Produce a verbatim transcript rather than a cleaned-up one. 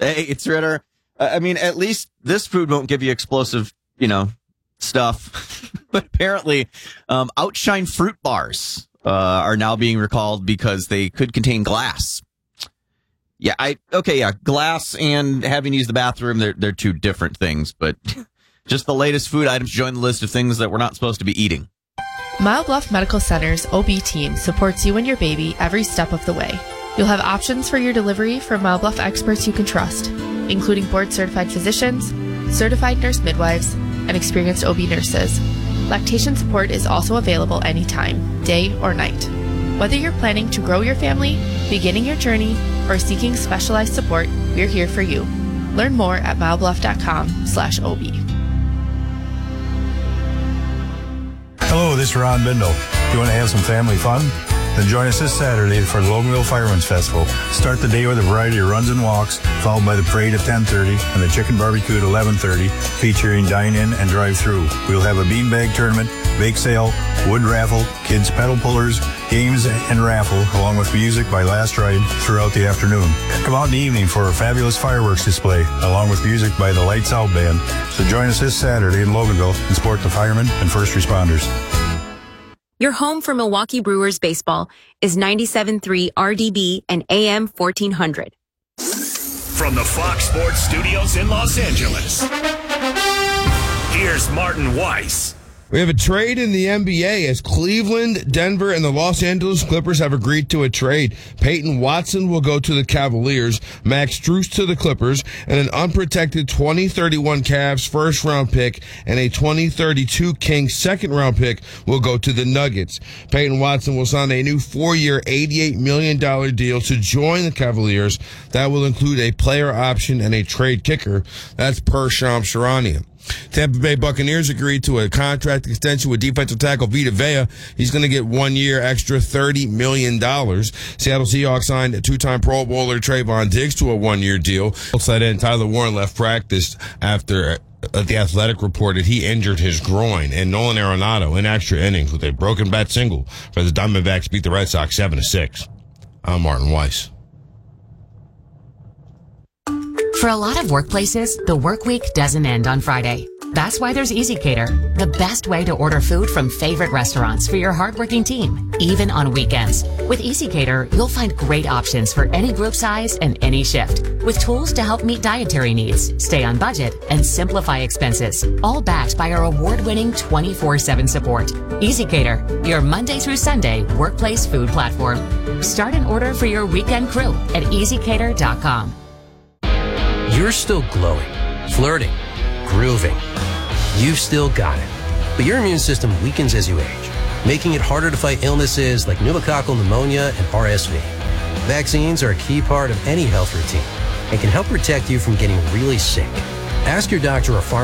Hey, it's Ritter. Uh, I mean, at least this food won't give you explosive, you know, stuff. But apparently, um, Outshine fruit bars uh, are now being recalled because they could contain glass. Yeah, I okay, yeah, glass and having to use the bathroom, they're they're two different things. But just the latest food items join the list of things that we're not supposed to be eating. Mile Bluff Medical Center's O B team supports you and your baby every step of the way. You'll have options for your delivery from Mile Bluff experts you can trust, including board-certified physicians, certified nurse midwives, and experienced O B nurses. Lactation support is also available anytime, day or night. Whether you're planning to grow your family, beginning your journey, or seeking specialized support, we're here for you. Learn more at milebluff.com slash OB. Hello, this is Ron Bindle. You want to have some family fun? Then join us this Saturday for the Loganville Fireman's Festival. Start the day with a variety of runs and walks, followed by the parade at ten thirty and the chicken barbecue at eleven thirty, featuring dine-in and drive-through. We'll have a beanbag tournament, bake sale, wood raffle, kids pedal pullers, games and raffle, along with music by Last Ride throughout the afternoon. Come out in the evening for a fabulous fireworks display, along with music by the Lights Out Band. So join us this Saturday in Loganville and support the firemen and first responders. Your home for Milwaukee Brewers baseball is ninety-seven point three R D B and A M fourteen hundred. From the Fox Sports Studios in Los Angeles, here's Martin Weiss. We have a trade in the N B A as Cleveland, Denver, and the Los Angeles Clippers have agreed to a trade. Peyton Watson will go to the Cavaliers, Max Strus to the Clippers, and an unprotected twenty thirty-one Cavs first-round pick and a twenty thirty-two Kings second-round pick will go to the Nuggets. Peyton Watson will sign a new four-year, eighty-eight million dollars deal to join the Cavaliers. That will include a player option and a trade kicker. That's per Shams Charania. Tampa Bay Buccaneers agreed to a contract extension with defensive tackle Vita Vea. He's going to get one year extra thirty million dollars. Seattle Seahawks signed a two-time Pro Bowler Trayvon Diggs to a one-year deal. Side end Tyler Warren left practice after uh, The Athletic reported he injured his groin, and Nolan Arenado in extra innings with a broken bat single for the Diamondbacks beat the Red Sox seven to six. I'm Martin Weiss. For a lot of workplaces, the work week doesn't end on Friday. That's why there's EasyCater, the best way to order food from favorite restaurants for your hardworking team, even on weekends. With EasyCater, you'll find great options for any group size and any shift, with tools to help meet dietary needs, stay on budget, and simplify expenses, all backed by our award-winning twenty-four seven support. EasyCater, your Monday through Sunday workplace food platform. Start an order for your weekend crew at easy cater dot com. You're still glowing, flirting, grooving. You've still got it. But your immune system weakens as you age, making it harder to fight illnesses like pneumococcal pneumonia and R S V. Vaccines are a key part of any health routine and can help protect you from getting really sick. Ask your doctor or pharmacist